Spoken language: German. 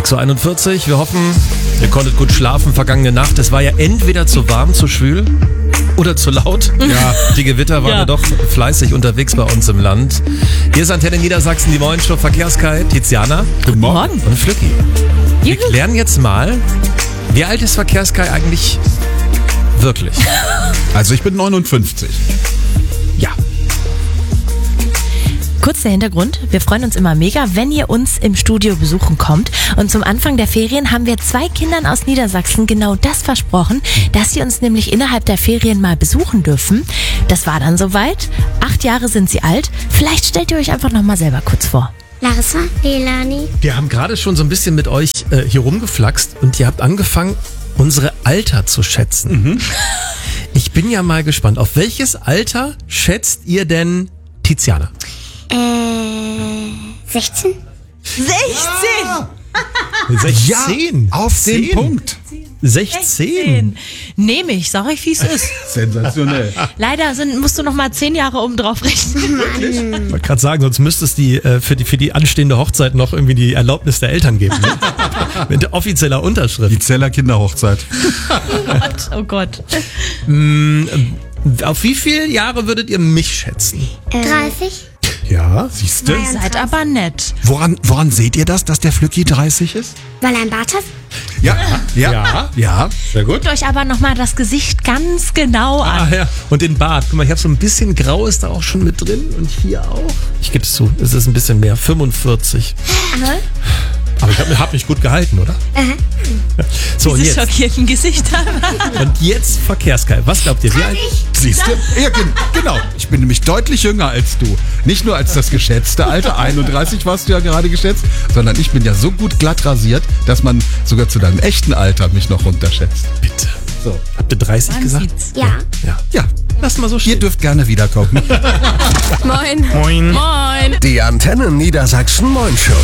6.41 Uhr. Wir hoffen, ihr konntet gut schlafen vergangene Nacht. Es war ja entweder zu warm, zu schwül oder zu laut. Ja, die Gewitter waren ja doch fleißig unterwegs bei uns im Land. Hier ist Antenne Niedersachsen, die Morgenshow Verkehrskai. Tiziana. Guten Morgen. Und Flücki. Wir klären jetzt mal, wie alt ist Verkehrskai eigentlich wirklich? Also ich bin 59. Ja. Kurz der Hintergrund, wir freuen uns immer mega, wenn ihr uns im Studio besuchen kommt. Und zum Anfang der Ferien haben wir 2 Kindern aus Niedersachsen genau das versprochen, dass sie uns nämlich innerhalb der Ferien mal besuchen dürfen. Das war dann soweit. 8 Jahre sind sie alt. Vielleicht stellt ihr euch einfach nochmal selber kurz vor. Larissa, Leilani. Wir haben gerade schon so ein bisschen mit euch hier rumgeflaxt und ihr habt angefangen, unsere Alter zu schätzen. Mhm. Ich bin ja mal gespannt, auf welches Alter schätzt ihr denn Tiziana? 16? 16! Ja. 16? Auf 10 den Punkt. 16? Nehme ich, sag ich, wie es ist. Sensationell. Leider musst du noch mal 10 Jahre oben drauf rechnen. Ich wollte gerade sagen, sonst müsste es für die anstehende Hochzeit noch irgendwie die Erlaubnis der Eltern geben. Ne? Mit offizieller Unterschrift. Die Zeller Kinderhochzeit. Oh Gott. Auf wie viele Jahre würdet ihr mich schätzen? 30? Ja. Siehst du? Seid aber nett. Woran seht ihr das, dass der Flücki 30 ist? Weil er einen Bart hat? Ja. Sehr gut. Guckt euch aber noch mal das Gesicht ganz genau an. Ah, ja. Und den Bart. Guck mal, ich habe so ein bisschen Grau ist da auch schon mit drin und hier auch. Ich gebe es zu, es ist ein bisschen mehr. 45. Aber ich hab mich gut gehalten, oder? So, und Diese jetzt. schockierten Gesichter. Und jetzt Verkehrskai. Was glaubt ihr? Wie alt? Siehst du? Ja, genau. Ich bin nämlich deutlich jünger als du. Nicht nur als das geschätzte Alter, 31 warst du ja gerade geschätzt, sondern ich bin ja so gut glatt rasiert, dass man sogar zu deinem echten Alter mich noch runterschätzt. Bitte. So. Habt ihr 30 gesagt? Ja. Ja, Lass mal so ihr stehen. dürft gerne wiederkommen. Moin. Moin. Moin. Die Antenne Niedersachsen Morgenshow.